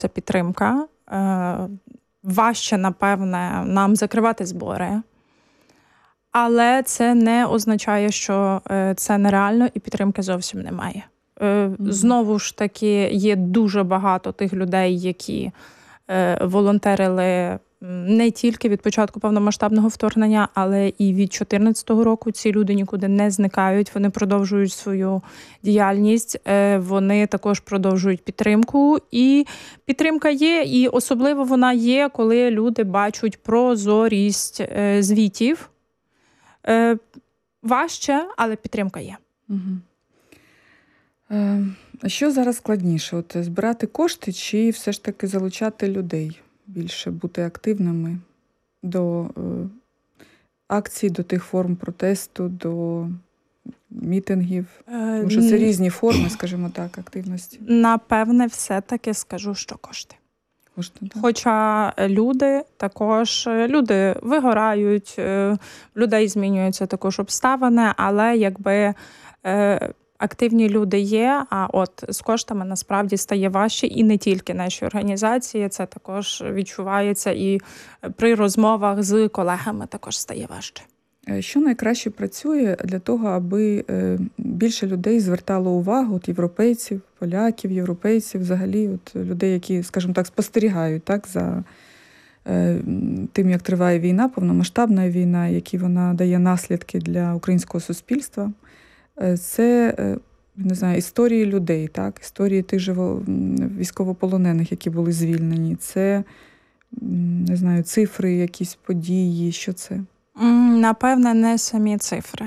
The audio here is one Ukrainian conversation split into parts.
це підтримка. Важче, напевне, нам закривати збори. Але це не означає, що це нереально і підтримки зовсім немає. Знову ж таки, є дуже багато тих людей, які волонтерили не тільки від початку повномасштабного вторгнення, але і від 2014 року. Ці люди нікуди не зникають, вони продовжують свою діяльність, вони також продовжують підтримку. І підтримка є, і особливо вона є, коли люди бачать прозорість звітів. Важче, але підтримка є. А що зараз складніше? От збирати кошти чи все ж таки залучати людей? Більше бути активними до акцій, до тих форм протесту, до мітингів? Тому що це різні форми, скажімо так, активності. Напевне, все-таки скажу, що кошти. Хоча люди вигорають, людей змінюються також обставини, але якби активні люди є, а от з коштами насправді стає важче, і не тільки наші організації, це також відчувається і при розмовах з колегами також стає важче. Що найкраще працює для того, аби більше людей звертало увагу, от європейців, поляків, європейців, взагалі от людей, які, скажімо так, спостерігають так, за тим, як триває війна, повномасштабна війна, які вона дає наслідки для українського суспільства? Це, не знаю, історії людей, так? Історії тих же військовополонених, які були звільнені. Це, не знаю, цифри, якісь події, що це? Напевне, не самі цифри.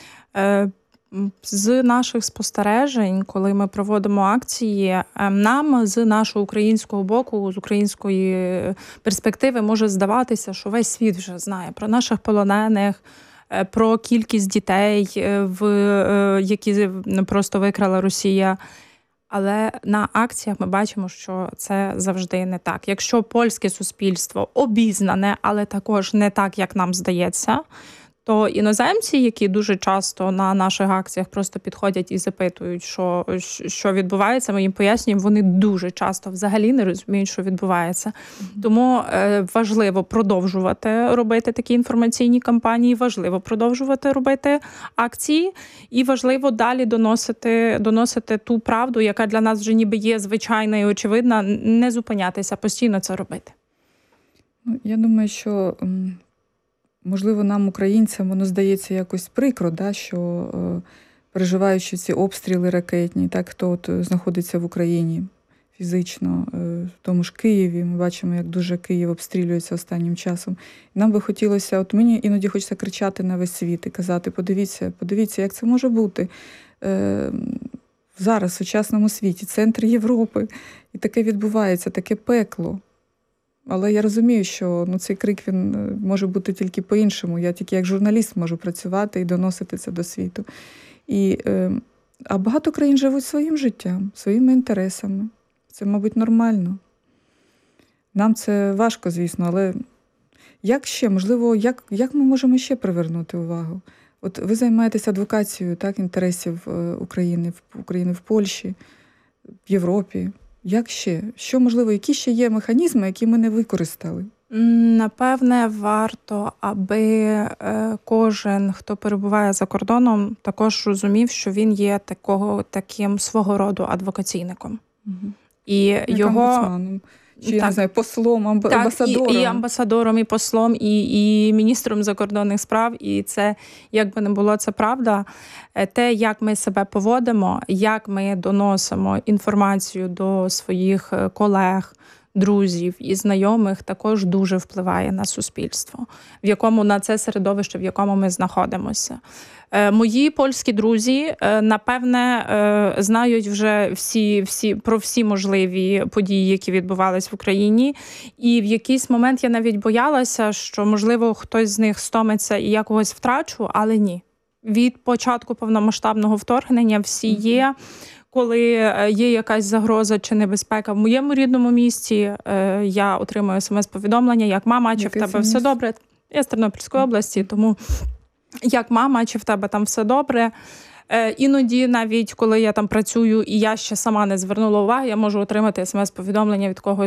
З наших спостережень, коли ми проводимо акції, нам з нашого українського боку, з української перспективи може здаватися, що весь світ вже знає про наших полонених, про кількість дітей, які просто викрала Росія. Але на акціях ми бачимо, що це завжди не так. Якщо польське суспільство обізнане, але також не так, як нам здається, то іноземці, які дуже часто на наших акціях просто підходять і запитують, що відбувається, ми їм пояснюємо, вони дуже часто взагалі не розуміють, що відбувається. Тому важливо продовжувати робити такі інформаційні кампанії, важливо продовжувати робити акції і важливо далі доносити ту правду, яка для нас вже ніби є звичайна і очевидна, не зупинятися, постійно це робити. Я думаю, що можливо, нам, українцям, воно здається якось прикро, да, що переживаючи ці обстріли ракетні, так, хто от знаходиться в Україні фізично, в тому ж Києві, ми бачимо, як дуже Київ обстрілюється останнім часом. І нам би хотілося, от мені іноді хочеться кричати на весь світ і казати, подивіться, як це може бути зараз в сучасному світі, центр Європи, і таке відбувається, таке пекло. Але я розумію, що цей крик він може бути тільки по-іншому. Я тільки як журналіст можу працювати і доносити це до світу. А багато країн живуть своїм життям, своїми інтересами. Це, мабуть, нормально. Нам це важко, звісно, але як ще, можливо, як ми можемо ще привернути увагу? От ви займаєтеся адвокацією, так, інтересів України в Польщі, в Європі. Як ще? Що, можливо, які ще є механізми, які ми не використали? Напевне, варто, аби кожен, хто перебуває за кордоном, також розумів, що він є таким свого роду адвокаційником. Угу. І його омбудсманом. Чи, я не знаю, послом, амбасадором. І амбасадором, і послом, і міністром закордонних справ. І це, як би не було, це правда. Те, як ми себе поводимо, як ми доносимо інформацію до своїх колег, друзів і знайомих, також дуже впливає на суспільство, на це середовище, в якому ми знаходимося. Мої польські друзі, напевне, знають вже про всі можливі події, які відбувались в Україні. І в якийсь момент я навіть боялася, що, можливо, хтось з них стомиться і я когось втрачу, але ні. Від початку повномасштабного вторгнення всі є. Коли є якась загроза чи небезпека в моєму рідному місті, я отримую смс-повідомлення, як мама, чи в тебе все добре. Я з Тернопільської області, тому як мама, чи в тебе там все добре. Іноді навіть, коли я там працюю і я ще сама не звернула уваги, я можу отримати смс-повідомлення від когось